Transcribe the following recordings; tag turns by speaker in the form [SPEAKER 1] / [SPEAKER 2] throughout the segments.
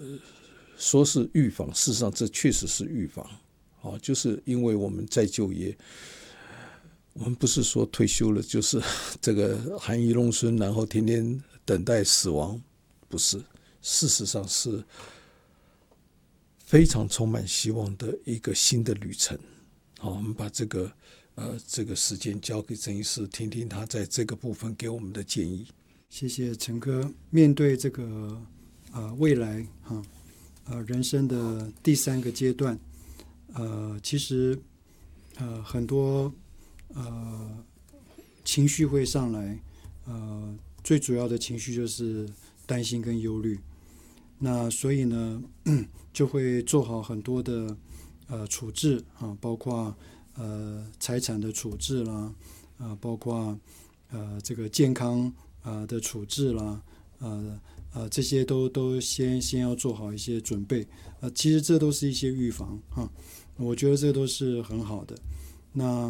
[SPEAKER 1] 说是预防，事实上这确实是预防。就是因为我们再就业，我们不是说退休了就是这个含饴弄孙，然后天天等待死亡，不是，事实上是非常充满希望的一个新的旅程。好，我们把这个时间交给郑医师，听听他在这个部分给我们的建议。
[SPEAKER 2] 谢谢陈哥。面对这个未来人生的第3个阶段，其实很多情绪会上来，最主要的情绪就是担心跟忧虑。那所以呢，就会做好很多的处置包括财产的处置啦，包括这个健康的处置啦，这些都先要做好一些准备。其实这都是一些预防我觉得这都是很好的。那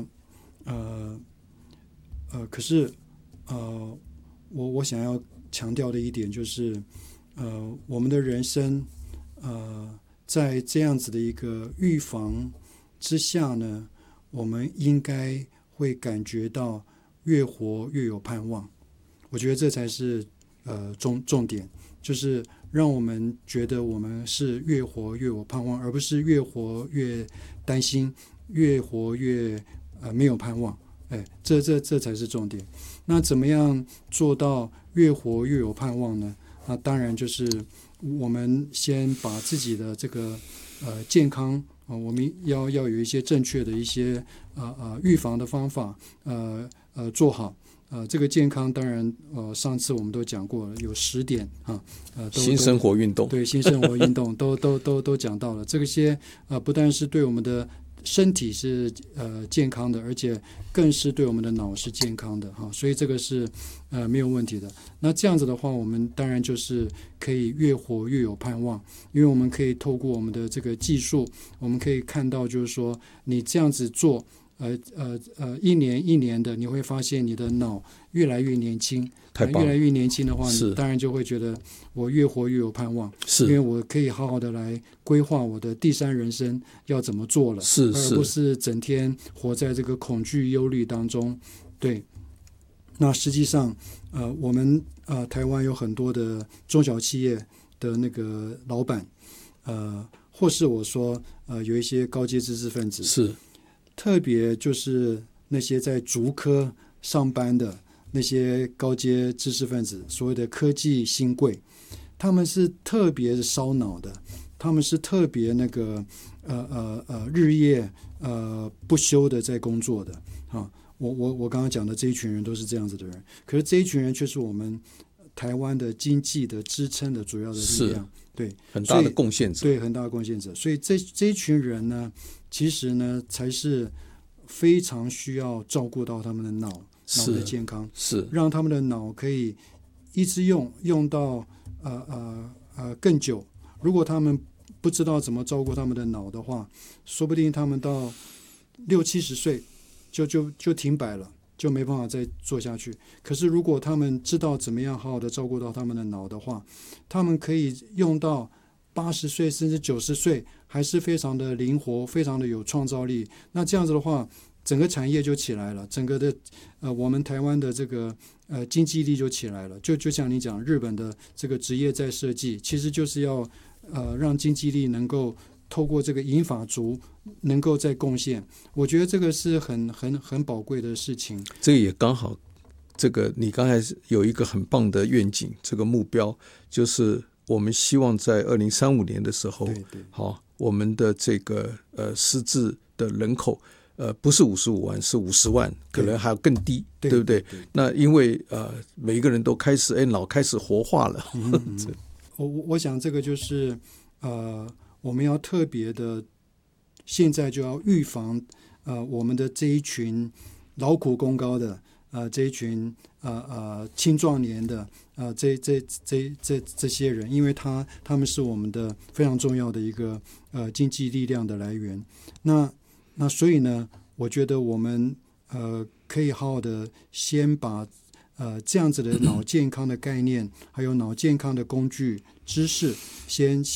[SPEAKER 2] 可是我想要强调的一点就是，我们的人生在这样子的一个预防之下呢，我们应该会感觉到越活越有盼望。我觉得这才是重点，就是让我们觉得我们是越活越有盼望，而不是越活越担心，越活越没有盼望。这才是重点。那怎么样做到越活越有盼望呢？那当然就是我们先把自己的这个健康我们要有一些正确的一些预防的方法做好。这个健康当然上次我们都讲过了，有10点
[SPEAKER 1] 新生活运动，
[SPEAKER 2] 对，新生活运动都讲到了。这些不但是对我们的身体是健康的，而且更是对我们的脑是健康的所以这个是没有问题的。那这样子的话，我们当然就是可以越活越有盼望，因为我们可以透过我们的这个技术，我们可以看到就是说你这样子做一年一年的，你会发现你的脑越来越年轻。
[SPEAKER 1] 太棒了，
[SPEAKER 2] 越来越年轻的话，你当然就会觉得我越活越有盼望，因为我可以好好的来规划我的第3人生要怎么做了，而不是整天活在这个恐惧忧虑当中。对，那实际上我们台湾有很多的中小企业的那个老板或是我说有一些高阶知识分子，
[SPEAKER 1] 是
[SPEAKER 2] 特别就是那些在竹科上班的那些高阶知识分子，所谓的科技新贵，他们是特别烧脑的，他们是特别那个日夜不休的在工作的我刚刚讲的这一群人都是这样子的人，可是这一群人却是我们台湾的经济的支撑的主要的力量，对，
[SPEAKER 1] 很大的贡献者，
[SPEAKER 2] 对，很大的贡献者。所以这一群人呢，其实呢才是非常需要照顾到他们的脑的健康，
[SPEAKER 1] 是
[SPEAKER 2] 让他们的脑可以一直用到更久。如果他们不知道怎么照顾他们的脑的话，说不定他们到60-70岁就停摆了，就没办法再做下去。可是如果他们知道怎么样好好的照顾到他们的脑的话，他们可以用到80岁甚至90岁，还是非常的灵活，非常的有创造力。那这样子的话，整个产业就起来了，整个的我们台湾的这个经济力就起来了。就像你讲，日本的这个职业再设计，其实就是要让经济力能够透过这个银发族能够再贡献。我觉得这个是很宝贵的事情。
[SPEAKER 1] 这个也刚好，这个你刚才有一个很棒的愿景，这个目标就是我们希望在2035年的时候，
[SPEAKER 2] 对，
[SPEAKER 1] 好，我们的这个失智的人口不是55万，是50万，可能还要更低， 对不对？那因为每一个人都开始脑开始活化了。
[SPEAKER 2] 我想这个就是我们要特别的，现在就要预防我们的这一群劳苦功高的这一群青壮年的这些人，因为他们是我们的非常重要的一个经济力量的来源。那所以呢，我觉得我们可以好好的先把这样子的脑健康的概念，还有脑健康的工具知识先